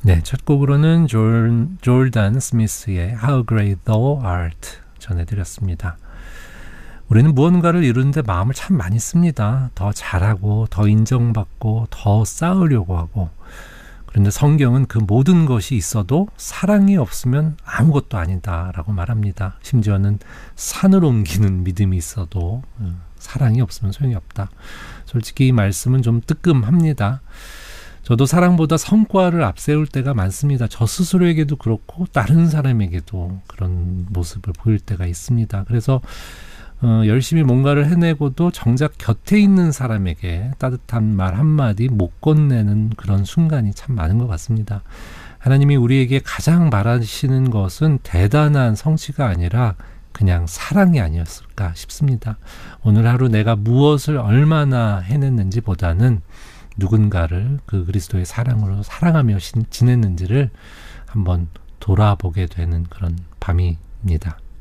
네, 첫 곡으로는 졸단 스미스의 How Great Thou Art 전해드렸습니다. 우리는 무언가를 이루는데 마음을 참 많이 씁니다. 더 잘하고 더 인정받고 더 쌓으려고 하고. 그런데 성경은 그 모든 것이 있어도 사랑이 없으면 아무것도 아니다라고 말합니다. 심지어는 산을 옮기는 믿음이 있어도 사랑이 없으면 소용이 없다. 솔직히 이 말씀은 좀 뜨끔합니다. 저도 사랑보다 성과를 앞세울 때가 많습니다. 저 스스로에게도 그렇고 다른 사람에게도 그런 모습을 보일 때가 있습니다. 그래서 열심히 뭔가를 해내고도 정작 곁에 있는 사람에게 따뜻한 말 한마디 못 건네는 그런 순간이 참 많은 것 같습니다. 하나님이 우리에게 가장 바라시는 것은 대단한 성취가 아니라 그냥 사랑이 아니었을까 싶습니다. 오늘 하루 내가 무엇을 얼마나 해냈는지 보다는 누군가를 그 그리스도의 사랑으로 사랑하며 지냈는지를 한번 돌아보게 되는 그런 밤입니다.